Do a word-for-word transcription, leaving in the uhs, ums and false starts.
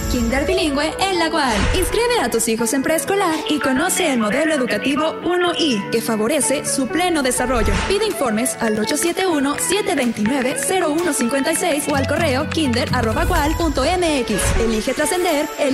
Kinder Bilingüe en la U A L. Inscribe a tus hijos en preescolar y conoce el modelo educativo uno i que favorece su pleno desarrollo. Pide informes al ocho siete uno, siete dos nueve, cero uno cinco seis o al correo kinder arroba gual punto m x. Elige trascender.